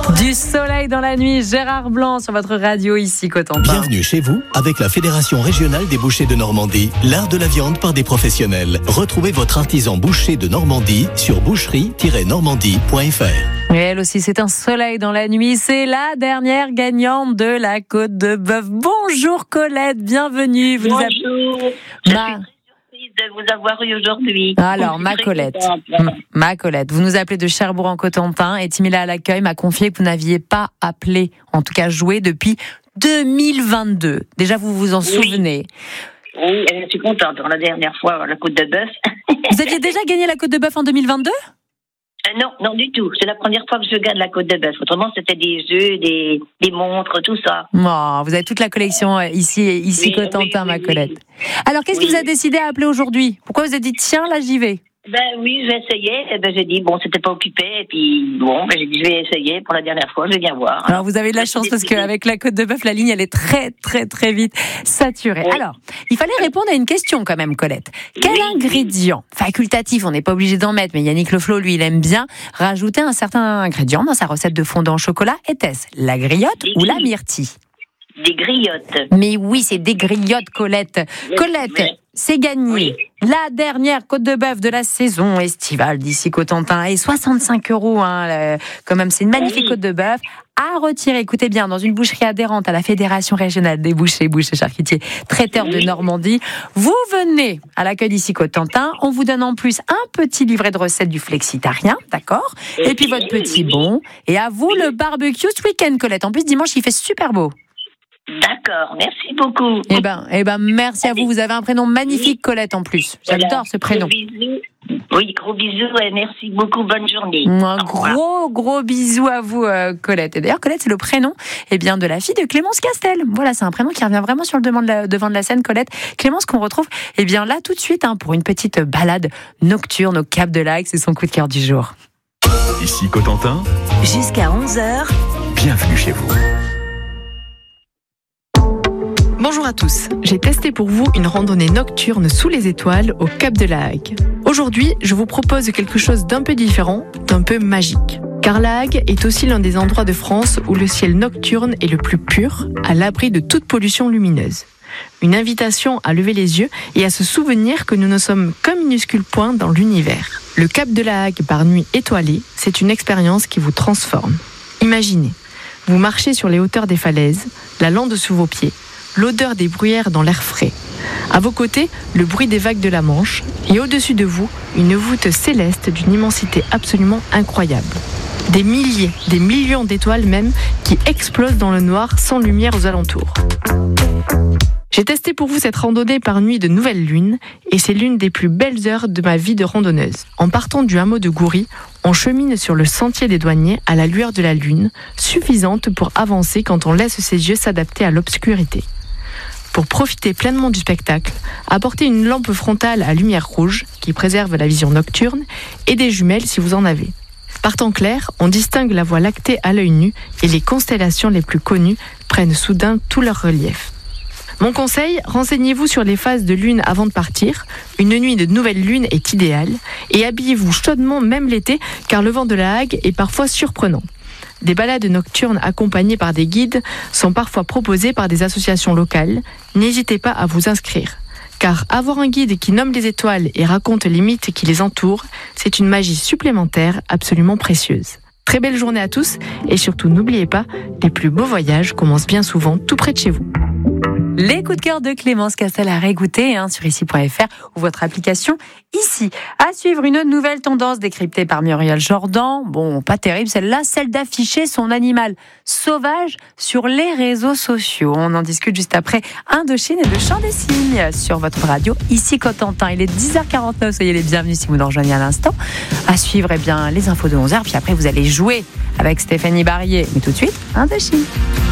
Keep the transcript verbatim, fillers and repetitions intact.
Du soleil dans la nuit, Gérard Blanc sur votre radio ici Cotentin. Bienvenue chez vous avec la Fédération Régionale des Bouchers de Normandie, l'art de la viande par des professionnels. Retrouvez votre artisan boucher de Normandie sur boucherie tiret normandie point f r. Et elle aussi, c'est un soleil dans la nuit. C'est la dernière gagnante de la Côte de Bœuf. Bonjour Colette, bienvenue. Vous Bonjour. Avez... Je Ma... suis très surprise de vous avoir eu aujourd'hui. Alors, ma Colette, M- ma Colette, vous nous appelez de Cherbourg en Cotentin et Timila à l'accueil m'a confié que vous n'aviez pas appelé, en tout cas joué depuis deux mille vingt-deux. Déjà, vous vous en Oui. souvenez. Oui, je suis contente. La dernière fois, la Côte de Bœuf. Vous aviez déjà gagné la Côte de Bœuf en deux mille vingt-deux ? Euh, non, non du tout. C'est la première fois que je gagne la Côte de Bœuf. Autrement, c'était des jeux, des, des montres, tout ça. Oh, vous avez toute la collection euh, ici, ici Oui, Cotentin, oui, ma oui, Colette. oui. Alors, qu'est-ce qui Oui. vous a décidé à appeler aujourd'hui ? Pourquoi vous avez dit, tiens, là, j'y vais ? Ben oui, j'ai essayé. Et ben j'ai dit, bon, c'était pas occupé. Et puis, bon, ben j'ai dit, je vais essayer pour la dernière fois. Je vais bien voir. Alors, vous avez de la chance parce qu'avec la Côte de Bœuf, la ligne, elle est très, très, très vite saturée. Oui. Alors, il fallait répondre à une question quand même, Colette. Quel Oui. ingrédient facultatif, on n'est pas obligé d'en mettre, mais Yannick Le Flo, lui, il aime bien rajouter un certain ingrédient dans sa recette de fondant au chocolat. Était-ce la griotte Des ou la grilles. myrtille ? Des griottes. Mais oui, c'est des griottes, Colette. Oui, Colette, oui. c'est gagné. La dernière Côte de Bœuf de la saison estivale d'ici Cotentin. Et soixante-cinq euros, hein, le- quand même, c'est une magnifique Oui. Côte de Bœuf. À retirer, écoutez bien, dans une boucherie adhérente à la Fédération Régionale des Bouchers, Bouchers Charcutiers, Traiteurs de Oui. Normandie. Vous venez à l'accueil d'ici Cotentin. On vous donne en plus un petit livret de recettes du flexitarien, d'accord ? Et puis votre petit bon. Et à vous le barbecue ce week-end, Colette. En plus, dimanche, il fait super beau. D'accord, merci beaucoup. Eh ben, eh ben, merci à vous. Vous avez un prénom magnifique, Colette, en plus. J'adore Voilà. ce prénom. Gros bisous. Oui, gros bisous et merci beaucoup. Bonne journée. Un Au revoir. gros, gros bisou à vous, euh, Colette. Et d'ailleurs, Colette, c'est le prénom, eh bien, de la fille de Clémence Castel. Voilà, c'est un prénom qui revient vraiment sur le devant de la, devant de la scène, Colette. Clémence qu'on retrouve, eh bien, là, tout de suite, hein, pour une petite balade nocturne au Cap de l'Agde. C'est son coup de cœur du jour. Ici Cotentin, Jusqu'à onze heures. bienvenue chez vous. Bonjour à tous, j'ai testé pour vous une randonnée nocturne sous les étoiles au Cap de l'Agde. Aujourd'hui, je vous propose quelque chose d'un peu différent, d'un peu magique. Car la Hague est aussi l'un des endroits de France où le ciel nocturne est le plus pur, à l'abri de toute pollution lumineuse. Une invitation à lever les yeux et à se souvenir que nous ne sommes qu'un minuscule point dans l'univers. Le Cap de la Hague par nuit étoilée, c'est une expérience qui vous transforme. Imaginez, vous marchez sur les hauteurs des falaises, la lande sous vos pieds, l'odeur des bruyères dans l'air frais. À vos côtés, le bruit des vagues de la Manche et au-dessus de vous, une voûte céleste d'une immensité absolument incroyable. Des milliers, des millions d'étoiles même qui explosent dans le noir sans lumière aux alentours. J'ai testé pour vous cette randonnée par nuit de nouvelle lune et c'est l'une des plus belles heures de ma vie de randonneuse. En partant du hameau de Goury, on chemine sur le sentier des douaniers à la lueur de la lune, suffisante pour avancer quand on laisse ses yeux s'adapter à l'obscurité. Pour profiter pleinement du spectacle, apportez une lampe frontale à lumière rouge qui préserve la vision nocturne et des jumelles si vous en avez. Par temps clair, on distingue la Voie lactée à l'œil nu et les constellations les plus connues prennent soudain tout leur relief. Mon conseil, renseignez-vous sur les phases de lune avant de partir. Une nuit de nouvelle lune est idéale et habillez-vous chaudement même l'été car le vent de la Hague est parfois surprenant. Des balades nocturnes accompagnées par des guides sont parfois proposées par des associations locales. N'hésitez pas à vous inscrire. Car avoir un guide qui nomme les étoiles et raconte les mythes qui les entourent, c'est une magie supplémentaire absolument précieuse. Très belle journée à tous et surtout n'oubliez pas, les plus beaux voyages commencent bien souvent tout près de chez vous. Les coups de cœur de Clémence Castel à réécouter hein, sur ici point f r ou votre application ici. À suivre une nouvelle tendance décryptée par Muriel Jordan. Bon, pas terrible celle-là, celle d'afficher son animal sauvage sur les réseaux sociaux. On en discute juste après Indochine et le chant des cygnes sur votre radio ici Cotentin. Il est dix heures quarante-neuf, soyez les bienvenus si vous nous rejoignez à l'instant. À suivre eh bien, les infos de onze heures, puis après vous allez jouer avec Stéphanie Barrier. Mais tout de suite, Indochine.